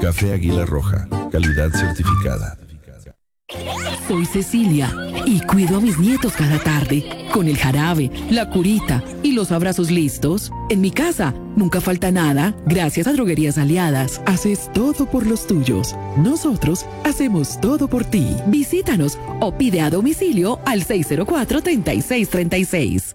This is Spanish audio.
Café Águila Roja, calidad certificada. Soy Cecilia y cuido a mis nietos cada tarde con el jarabe, la curita y los abrazos listos. En mi casa nunca falta nada gracias a Droguerías Aliadas. Haces todo por los tuyos. Nosotros hacemos todo por ti. Visítanos o pide a domicilio al 604-3636.